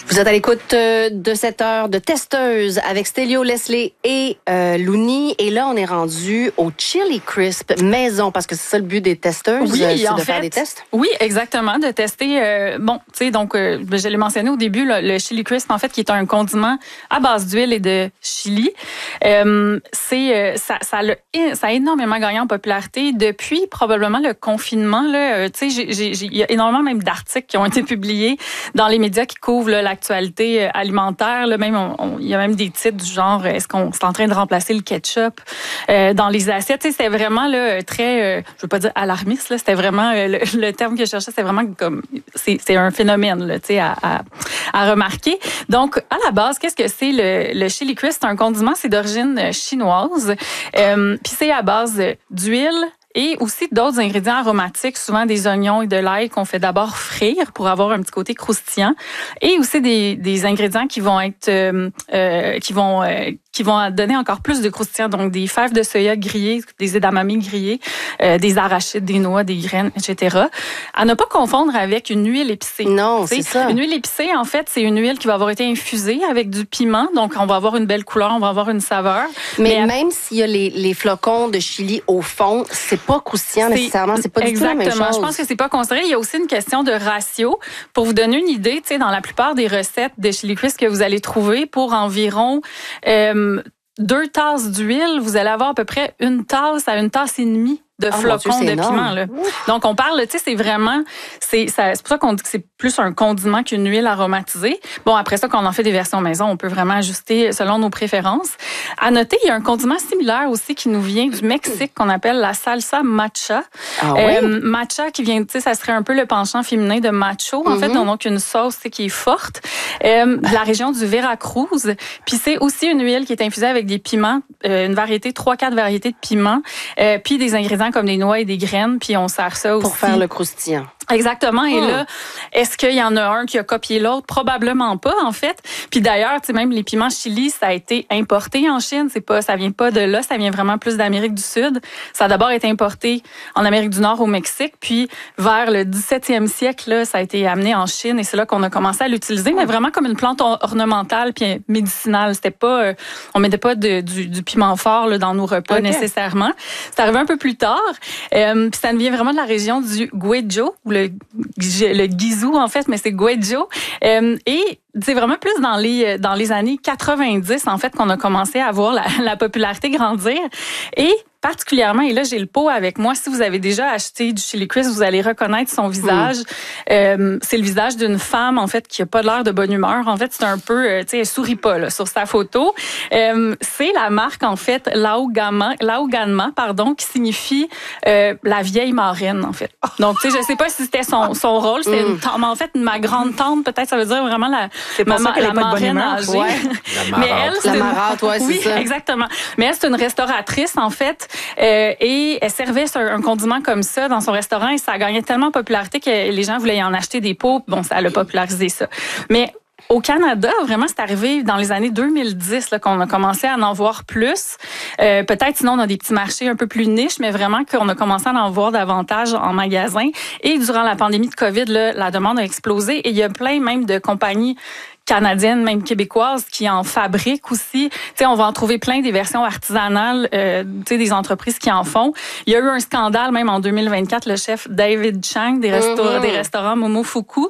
Vous êtes à l'écoute de cette heure de testeuse avec Stélio, Leslie et Louni. Et là, on est rendu au Chili Crisp maison parce que c'est ça le but des testeuses, oui, c'est de faire des tests? Oui, exactement, de tester. Je l'ai mentionné au début, le Chili Crisp, en fait, qui est un condiment à base d'huile et de chili. Ça a énormément gagné en popularité depuis probablement le confinement. Il y a énormément même d'articles qui ont été publiés dans les médias qui couvrent l'actualité alimentaire. Il y a même des titres du genre est-ce qu'on est en train de remplacer le ketchup dans les assiettes. C'était vraiment très, je veux pas dire alarmiste. C'était vraiment le terme que je cherchais. C'est vraiment comme c'est un phénomène à remarquer. Donc à la base, qu'est-ce que c'est le chili crisp? C'est un condiment, c'est d'origine chinoise. Puis c'est à base d'huile. Et aussi d'autres ingrédients aromatiques, souvent des oignons et de l'ail qu'on fait d'abord frire pour avoir un petit côté croustillant. Et aussi des ingrédients qui vont être qui vont donner encore plus de croustillant. Donc des fèves de soya grillées, des edamame grillés, des arachides, des noix, des graines, etc. À ne pas confondre avec une huile épicée. Non, c'est ça. Une huile épicée, en fait, c'est une huile qui va avoir été infusée avec du piment. Donc on va avoir une belle couleur, on va avoir une saveur. Mais même s'il y a les flocons de chili au fond, c'est pas croustillant nécessairement, c'est pas du tout la même chose. Exactement, je pense que c'est pas considéré. Il y a aussi une question de ratio. Pour vous donner une idée, dans la plupart des recettes de chili crisp que vous allez trouver, pour environ 2 tasses d'huile, vous allez avoir à peu près 1 tasse à 1 tasse et demie de flocons de piment. Là. Donc, on parle, c'est vraiment... C'est pour ça qu'on dit que c'est plus un condiment qu'une huile aromatisée. Bon, après ça, quand on en fait des versions maison, on peut vraiment ajuster selon nos préférences. À noter, il y a un condiment similaire aussi qui nous vient du Mexique, qu'on appelle la salsa matcha. Ah oui? Matcha qui vient, ça serait un peu le penchant féminin de macho. En fait, donc une sauce qui est forte. De la région du Veracruz. Puis c'est aussi une huile qui est infusée avec des piments, une variété, 3-4 variétés de piments, puis des ingrédients comme des noix et des graines, puis on sert ça aussi. Pour faire le croustillant. Exactement. Et là, est-ce qu'il y en a un qui a copié l'autre? Probablement pas, en fait. Puis d'ailleurs, même les piments chili, ça a été importé en Chine. Ça vient pas de là, ça vient vraiment plus d'Amérique du Sud. Ça a d'abord été importé en Amérique du Nord, au Mexique. Puis vers le 17e siècle, là, ça a été amené en Chine et c'est là qu'on a commencé à l'utiliser, mais vraiment comme une plante ornementale puis médicinale. C'était pas, on mettait pas du piment fort là, dans nos repas nécessairement. C'est arrivé un peu plus tard. Puis ça vient vraiment de la région du Guizhou, ou le Guizhou en fait, mais c'est Guizhou. Et c'est vraiment plus dans les années 90 en fait qu'on a commencé à voir la popularité grandir. Et particulièrement, et là j'ai le pot avec moi, si vous avez déjà acheté du chili crisp, vous allez reconnaître son visage. C'est le visage d'une femme en fait qui a pas l'air de bonne humeur. En fait, c'est un peu, elle sourit pas là, sur sa photo. C'est la marque en fait Laoganma, qui signifie la vieille marraine en fait. Donc je sais pas si c'était son rôle, c'était en fait ma grande tante, peut-être ça veut dire vraiment la marraine âgée. Ouais. Mais elle, c'est la marâtre, oui, c'est ça. Exactement. Mais elle, c'est une restauratrice en fait. Et elle servait un condiment comme ça dans son restaurant et ça a gagné tellement de popularité que les gens voulaient y en acheter des pots. Bon, ça a popularisé ça. Mais au Canada, vraiment, c'est arrivé dans les années 2010 là, qu'on a commencé à en voir plus. Peut-être sinon, on a des petits marchés un peu plus niches, mais vraiment qu'on a commencé à en voir davantage en magasin. Et durant la pandémie de COVID, là, la demande a explosé et il y a plein même de compagnies canadiennes, même québécoises, qui en fabriquent aussi. On va en trouver plein des versions artisanales, des entreprises qui en font. Il y a eu un scandale, même en 2024, le chef David Chang des restaurants Momofuku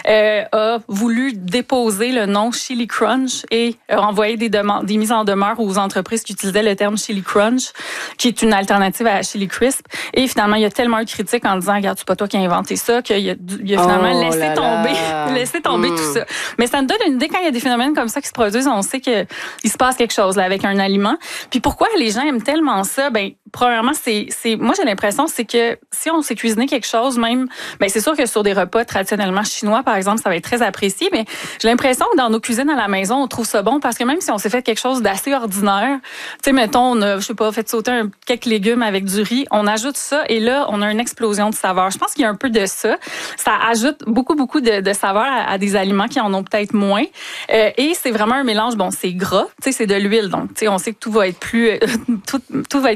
a voulu déposer le nom Chili Crunch et a envoyé des mises en demeure aux entreprises qui utilisaient le terme Chili Crunch, qui est une alternative à Chili Crisp. Et finalement, il y a tellement eu de critiques en disant, regarde, c'est pas toi qui as inventé ça, qu'il a finalement laissé tomber tout ça. Mais ça nous donne une idée, quand il y a des phénomènes comme ça qui se produisent, on sait qu'il se passe quelque chose là, avec un aliment. Puis pourquoi les gens aiment tellement ça? Premièrement, moi j'ai l'impression c'est que si on s'est cuisiné quelque chose, même, c'est sûr que sur des repas traditionnellement chinois, par exemple, ça va être très apprécié, mais j'ai l'impression que dans nos cuisines à la maison, on trouve ça bon parce que même si on s'est fait quelque chose d'assez ordinaire, mettons, on a, fait sauter quelques légumes avec du riz, on ajoute ça et là, on a une explosion de saveurs. Je pense qu'il y a un peu de ça. Ça ajoute beaucoup de saveurs à des aliments qui en ont peut-être moins. Et c'est vraiment un mélange, c'est gras, c'est de l'huile, donc on sait que tout va être tout va être meilleur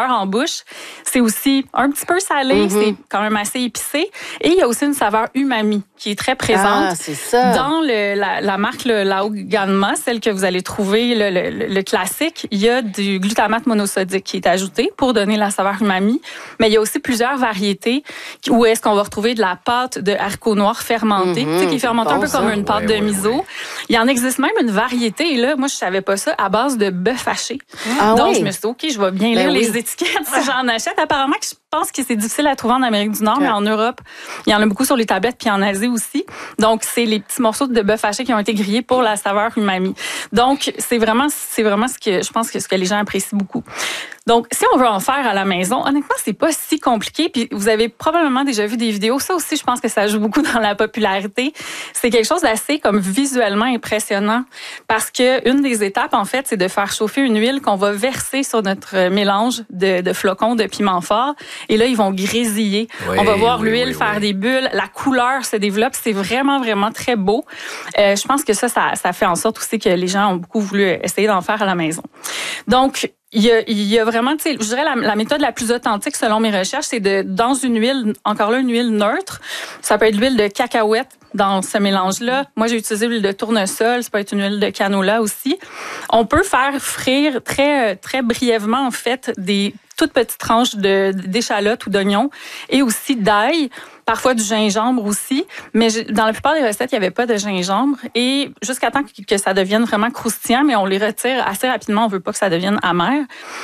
saveur en bouche. C'est aussi un petit peu salé, c'est quand même assez épicé. Et il y a aussi une saveur umami qui est très présente. Ah, c'est ça. Dans la marque Lao Ganma, celle que vous allez trouver, le classique, il y a du glutamate monosodique qui est ajouté pour donner la saveur umami. Mais il y a aussi plusieurs variétés où est-ce qu'on va retrouver de la pâte de haricots noirs fermentée, tu sais, qui est fermentée un peu comme une pâte de miso. Il en existe même une variété, et là, moi, je savais pas ça, à base de bœuf haché. Donc, je me suis dit, OK, je vais bien lire les étiquettes si j'en achète. Apparemment, je pense que c'est difficile à trouver en Amérique du Nord, mais en Europe, il y en a beaucoup sur les tablettes, puis en Asie aussi. Donc, c'est les petits morceaux de bœuf haché qui ont été grillés pour la saveur umami. Donc, c'est vraiment ce que je pense que ce que les gens apprécient beaucoup. Donc, si on veut en faire à la maison, honnêtement, c'est pas si compliqué. Puis vous avez probablement déjà vu des vidéos. Ça aussi, je pense que ça joue beaucoup dans la popularité. C'est quelque chose d'assez comme visuellement impressionnant parce que une des étapes, en fait, c'est de faire chauffer une huile qu'on va verser sur notre mélange de flocons de piment fort. Et là, ils vont grésiller. On va voir l'huile faire des bulles. La couleur se développe. C'est vraiment, vraiment très beau. Je pense que ça fait en sorte aussi que les gens ont beaucoup voulu essayer d'en faire à la maison. Donc, il y a vraiment, tu sais, je dirais la méthode la plus authentique selon mes recherches, c'est dans une huile, encore là, une huile neutre. Ça peut être l'huile de cacahuète dans ce mélange-là. Moi, j'ai utilisé l'huile de tournesol. Ça peut être une huile de canola aussi. On peut faire frire très, très brièvement, en fait, des toutes petites tranches d'échalotes ou d'oignons et aussi d'ail. Parfois du gingembre aussi, mais dans la plupart des recettes, il n'y avait pas de gingembre. Et jusqu'à temps que ça devienne vraiment croustillant, mais on les retire assez rapidement, on veut pas que ça devienne amer.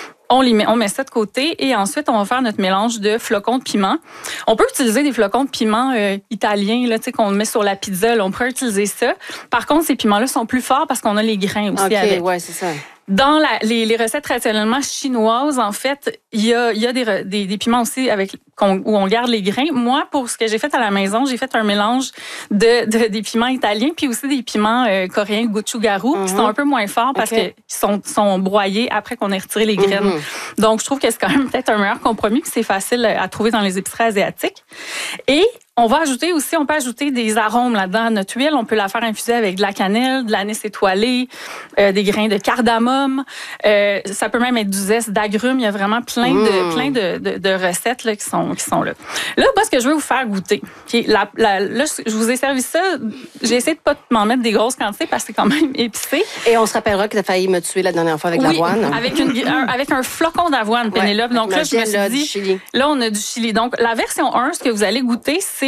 On met ça de côté et ensuite, on va faire notre mélange de flocons de piment. On peut utiliser des flocons de piment italiens là, tu sais, qu'on met sur la pizza. Là, on peut utiliser ça. Par contre, ces piments-là sont plus forts parce qu'on a les grains aussi avec. Ouais, c'est ça. Dans les recettes traditionnellement chinoises, en fait, il y a des piments aussi où on garde les grains. Moi, pour ce que j'ai fait à la maison, j'ai fait un mélange des piments italiens puis aussi des piments coréens gochujang qui sont un peu moins forts parce qu'ils sont broyés après qu'on ait retiré les graines. Donc, je trouve que c'est quand même peut-être un meilleur compromis que c'est facile à trouver dans les épiceries asiatiques. Et on peut ajouter des arômes là-dedans. Notre huile, on peut la faire infuser avec de la cannelle, de l'anis étoilé, des grains de cardamome. Ça peut même être du zeste d'agrumes. Il y a vraiment plein de recettes là, qui sont là. Là, moi, ce que je veux vous faire goûter, là, je vous ai servi ça. J'ai essayé de pas m'en mettre des grosses quantités parce que c'est quand même épicé. Et on se rappellera que tu as failli me tuer la dernière fois avec l'avoine. Avec un flocon d'avoine, Pénélope. Donc là, je me suis dit, là, on a du chili. Donc, la version 1, ce que vous allez goûter, c'est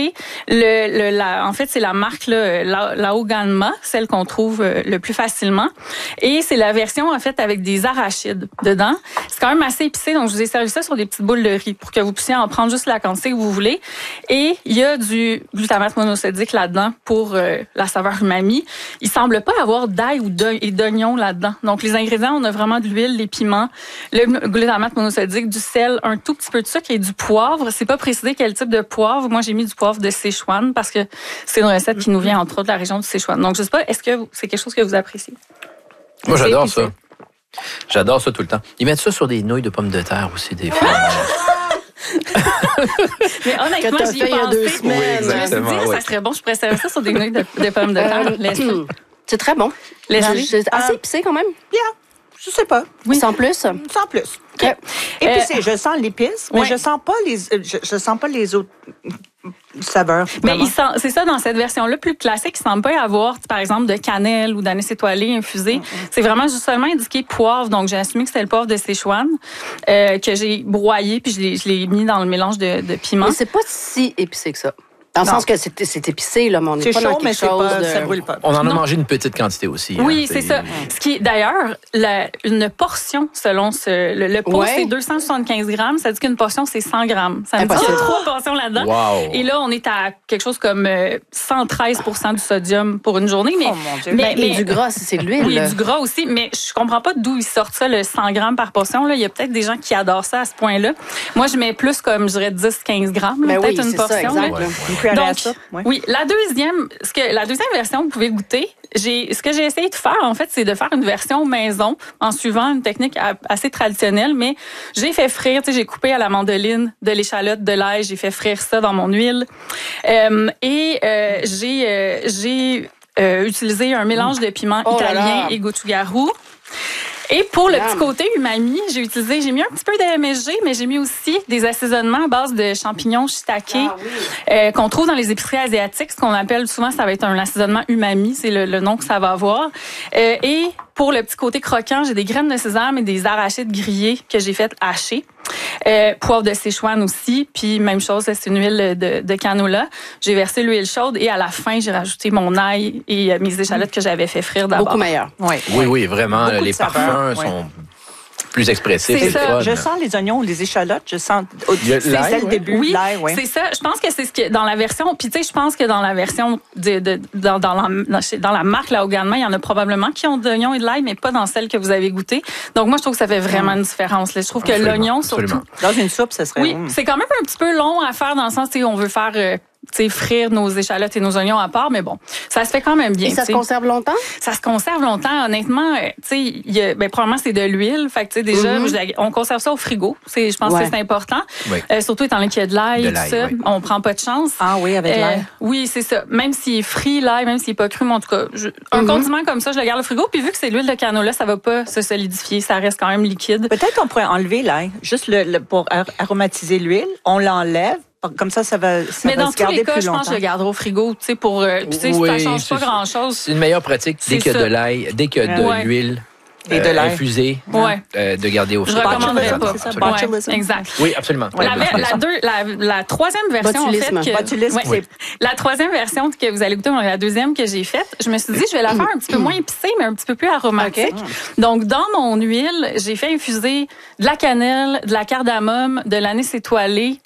en fait, c'est la marque Lao Ganma, celle qu'on trouve le plus facilement. Et c'est la version, en fait, avec des arachides dedans. C'est quand même assez épicé, donc je vous ai servi ça sur des petites boules de riz pour que vous puissiez en prendre juste la quantité que vous voulez. Et il y a du glutamate monosodique là-dedans pour la saveur umami. Il semble pas avoir d'ail et d'oignon là-dedans. Donc, les ingrédients, on a vraiment de l'huile, les piments, le glutamate monosodique, du sel, un tout petit peu de sucre et du poivre. C'est pas précisé quel type de poivre. Moi, j'ai mis du poivre de Sichuan parce que c'est une recette qui nous vient entre autres de la région du Sichuan. Donc, je sais pas, est-ce que c'est quelque chose que vous appréciez? Moi, j'adore ça. J'adore ça tout le temps. Ils mettent ça sur des nouilles de pommes de terre aussi, des fois. Mais honnêtement, j'y ai pensé. 2 semaines. Oui, exactement, je me suis dit, ça serait bon, je préfère ça sur des nouilles de pommes de terre. C'est très bon. C'est assez épicé quand même. Bien. Je sais pas. Oui. Sans plus? Sans plus. Okay. Épicé, je sens l'épice, mais je sens pas les autres saveurs. Mais c'est ça, dans cette version-là plus classique, il ne semble pas y avoir, par exemple, de cannelle ou d'anis étoilé infusé. C'est vraiment juste seulement indiqué poivre. Donc, j'ai assumé que c'était le poivre de Sichuan que j'ai broyé puis je l'ai mis dans le mélange de piment. Mais c'est pas si épicé que ça. Dans le sens que c'est épicé, là, mais on n'est pas dans quelque chose ça brûle pas. On en a mangé une petite quantité aussi. Oui, c'est ça. Ce qui est, d'ailleurs, une portion, selon le pot, c'est 275 grammes. Ça dit qu'une portion, c'est 100 grammes. Ça me dit qu'il y a 3 portions là-dedans. Wow. Et là, on est à quelque chose comme 113% du sodium pour une journée. Mais, mon Dieu. Mais du gras, c'est de l'huile. Oui, du gras aussi. Mais je comprends pas d'où ils sortent ça, le 100 grammes par portion. Là. Il y a peut-être des gens qui adorent ça à ce point-là. Moi, je mets plus comme, je dirais, 10-15 grammes. Mais peut-être une portion. Ça, donc, oui, la deuxième version, vous pouvez goûter. Ce que j'ai essayé de faire, en fait, c'est de faire une version maison en suivant une technique assez traditionnelle, mais j'ai fait frire, j'ai coupé à la mandoline de l'échalote, de l'ail, j'ai fait frire ça dans mon huile. J'ai utilisé un mélange de piments italiens et gochujang. Et pour le petit côté umami, j'ai mis un petit peu de MSG, mais j'ai mis aussi des assaisonnements à base de champignons shiitake qu'on trouve dans les épiceries asiatiques. Ce qu'on appelle souvent, ça va être un assaisonnement umami, c'est le nom que ça va avoir. Et pour le petit côté croquant, j'ai des graines de sésame et des arachides grillés que j'ai fait hacher. Poivre de Sichuan aussi, puis même chose, c'est une huile de canola. J'ai versé l'huile chaude et à la fin, j'ai rajouté mon ail et mes échalotes que j'avais fait frire d'abord. Beaucoup meilleur. Oui, vraiment. Les parfums sont plus expressif. C'est ça. Je sens les ognons, les échalotes, je sens c'est le début. Oui, c'est ça. Je pense que c'est ce que dans la version. Puis tu sais, je pense que dans la version dans la marque là au Ganma, il y en a probablement qui ont de l'oignon et de l'ail, mais pas dans celle que vous avez goûtée. Donc moi, je trouve que ça fait vraiment une différence. Là. Je trouve que l'oignon, surtout dans une soupe, ça serait. Oui, c'est quand même un petit peu long à faire dans le sens où on veut faire. Frire nos échalotes et nos oignons à part, mais bon, ça se fait quand même bien. Et ça se conserve longtemps? Ça se conserve longtemps. Honnêtement, probablement, c'est de l'huile. Fait que, déjà, on conserve ça au frigo. Je pense que c'est important. Oui. Surtout étant donné qu'il y a de l'ail et tout ça. Oui. On prend pas de chance. Ah oui, avec l'ail. Oui, c'est ça. Même s'il est frit, l'ail, même s'il est pas cru, mais en tout cas, un condiment comme ça, je le garde au frigo. Puis vu que c'est l'huile de canola, ça va pas se solidifier. Ça reste quand même liquide. Peut-être on pourrait enlever l'ail, juste pour aromatiser l'huile. On l'enlève. Comme ça va mais dans se garder tous les cas, plus longtemps. Je pense que je le garderai au frigo, pour ça change pas grand-chose. C'est une meilleure pratique dès qu'il y a de l'ail, dès qu'il y a de l'huile. Et de l'ail infusé, de garder au frigo. Je recommanderais pas. C'est ça, exact. Oui, absolument. La troisième version, la troisième version que vous allez goûter, la deuxième que j'ai faite, je me suis dit, je vais la faire un petit peu moins épicée, mais un petit peu plus aromatique. Donc, dans mon huile, j'ai fait infuser de la cannelle, de la cardamome, de l'anis étoilé,